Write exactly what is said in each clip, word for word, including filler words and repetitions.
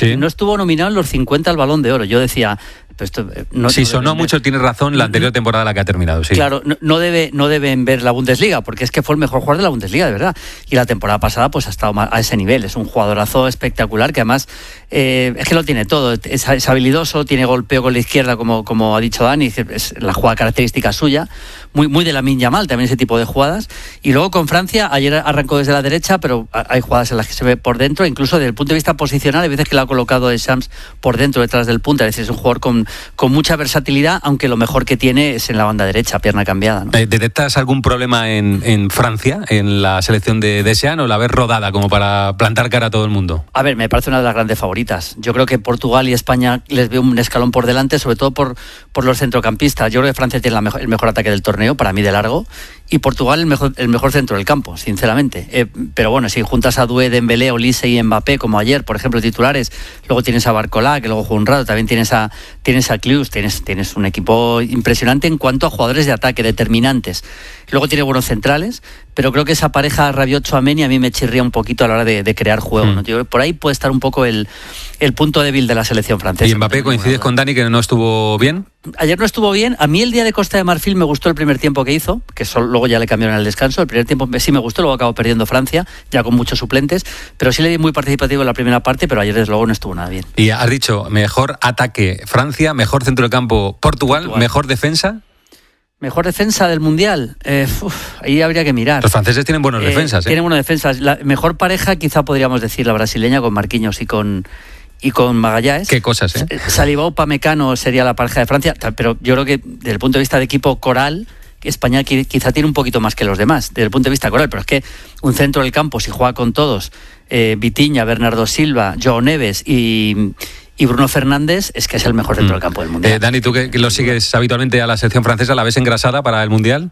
Sí. No estuvo nominado en los cincuenta al Balón de Oro. Yo decía... Esto, no, sí, no sonó deben mucho, ver. tienes razón, la anterior temporada la que ha terminado, sí. Claro, no, no, debe, no deben ver la Bundesliga, porque es que fue el mejor jugador de la Bundesliga, de verdad. Y la temporada pasada pues ha estado a ese nivel. Es un jugadorazo espectacular, que además eh, es que lo tiene todo. Es, es habilidoso, tiene golpeo con la izquierda, como, como ha dicho Dani, es la jugada característica suya. Muy, muy de Lamine Yamal, también ese tipo de jugadas. Y luego con Francia, ayer arrancó desde la derecha, pero hay jugadas en las que se ve por dentro, incluso desde el punto de vista posicional, hay veces que lo ha colocado de Shams por dentro, detrás del punta. Es decir, es un jugador con, con mucha versatilidad, aunque lo mejor que tiene es en la banda derecha, pierna cambiada, ¿no? ¿Detectas algún problema en, en Francia, en la selección de Deschamps, o la ves rodada como para plantar cara a todo el mundo? A ver, me parece una de las grandes favoritas. Yo creo que Portugal y España les veo un escalón por delante, sobre todo por, por los centrocampistas. Yo creo que Francia tiene la mejor, el mejor ataque del torneo, para mí de largo, y Portugal el mejor, el mejor centro del campo, sinceramente. Eh, pero bueno, si juntas a Doué, Dembélé, Olise y Mbappé, como ayer, por ejemplo, titulares, luego tienes a Barcola, que luego juega un rato, también tienes a, tienes a Klius, tienes, tienes un equipo impresionante en cuanto a jugadores de ataque, determinantes. Luego tiene buenos centrales, pero creo que esa pareja Rabiot-Tchouaméni a mí me chirría un poquito a la hora de, de crear juego, mm. ¿no? Yo, por ahí puede estar un poco el, el punto débil de la selección francesa. ¿Y Mbappé, coincides con Dani que no estuvo bien? Ayer no estuvo bien. A mí el día de Costa de Marfil me gustó el primer tiempo que hizo, que solo, luego ya le cambiaron el descanso. El primer tiempo sí me gustó, luego acabó perdiendo Francia, ya con muchos suplentes, pero sí le di muy participativo en la primera parte, pero ayer desde luego no estuvo nada bien. Y has dicho, mejor ataque Francia, mejor centro de campo Portugal, Portugal. mejor defensa... Mejor defensa del Mundial, eh, uf, ahí habría que mirar. Los franceses tienen buenas eh, defensas. ¿eh? Tienen buenas defensas. La mejor pareja quizá podríamos decir la brasileña con Marquinhos y con y con Magallanes. Qué cosas, ¿eh? Salivao-Upamecano sería la pareja de Francia, pero yo creo que desde el punto de vista de equipo coral, España quizá tiene un poquito más que los demás, desde el punto de vista coral, pero es que un centro del campo, si juega con todos, eh, Vitinha, Bernardo Silva, Joao Neves y... y Bruno Fernández, es que es el mejor centro del campo del Mundial. Eh, Dani, tú que, que lo sigues habitualmente a la selección francesa, ¿la ves engrasada para el Mundial?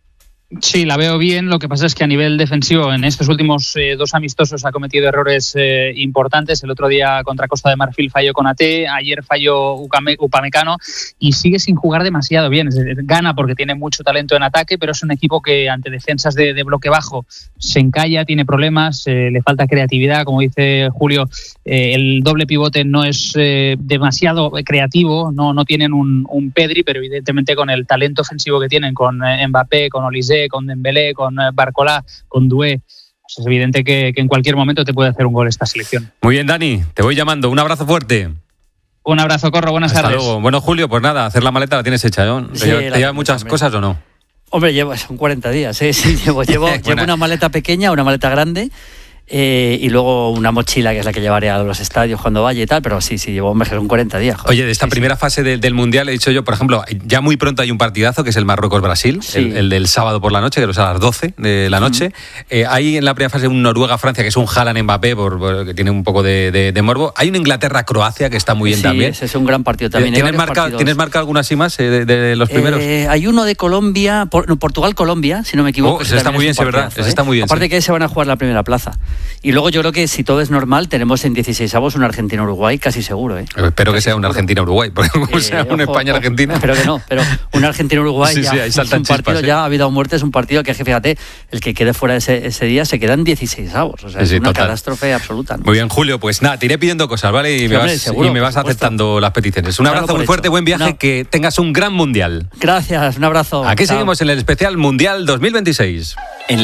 Sí, la veo bien. Lo que pasa es que a nivel defensivo en estos últimos eh, dos amistosos ha cometido errores eh, importantes. El otro día contra Costa de Marfil falló Konaté, ayer falló Upamecano y sigue sin jugar demasiado bien. Es decir, gana porque tiene mucho talento en ataque, pero es un equipo que ante defensas de, de bloque bajo se encalla, tiene problemas, eh, le falta creatividad. Como dice Julio, eh, el doble pivote no es eh, demasiado creativo, no, no tienen un, un Pedri, pero evidentemente con el talento ofensivo que tienen con eh, Mbappé, con Olise, con Dembélé, con Barcola, con Doué, pues es evidente que, que en cualquier momento te puede hacer un gol esta selección. Muy bien, Dani, te voy llamando. Un abrazo fuerte. Un abrazo, Corro, buenas Hasta tardes. Luego. Bueno, Julio, pues nada, hacer la maleta la tienes hecha, ¿no? Sí, ¿Te, ¿te llevas muchas hombre. cosas o no? Hombre, llevo, son cuarenta días, ¿eh? Sí, llevo, llevo, llevo una maleta pequeña, una maleta grande. Eh, y luego una mochila que es la que llevaré a los estadios cuando vaya y tal, pero sí, sí, llevo un son cuarenta días. Joder. Oye, de esta sí, primera sí. fase de, del Mundial he dicho yo, por ejemplo, ya muy pronto hay un partidazo que es el Marruecos-Brasil, sí. el, el del sábado por la noche, que es a las doce de la noche. Mm. Eh, hay en la primera fase un Noruega-Francia, que es un Haaland-Mbappé, por, por, que tiene un poco de, de, de morbo. Hay un Inglaterra-Croacia, que está muy bien sí, también. Ese es un gran partido también. ¿Tienes marca, ¿Tienes marca alguna así más eh, de, de los primeros? Eh, hay uno de Colombia, por, no, Portugal-Colombia, si no me equivoco. Oh, ese está muy bien, sí, ¿verdad? Ese está muy bien. Aparte sí. que se van a jugar la primera plaza. Y luego yo creo que si todo es normal, tenemos en dieciseisavos un Argentina-Uruguay casi seguro, ¿eh? Espero que casi sea un Argentina-Uruguay, porque como eh, sea un España-Argentina... Espero que no, pero un Argentina-Uruguay sí, ya sí, ahí saltan es un partido, chispas, ya ha habido muerte, es un partido que, fíjate, el que quede fuera ese, ese día se quedan dieciseisavos, o sea, sí, es sí, una total. catástrofe absoluta, ¿no? Muy bien, Julio, pues nada, te iré pidiendo cosas, ¿vale? Y sí, me hombre, vas, seguro, y me vas aceptando las peticiones. Un abrazo claro, muy fuerte, buen viaje, no. que tengas un gran Mundial. Gracias, un abrazo. Aquí Chao. seguimos en el especial Mundial dos mil veintiséis.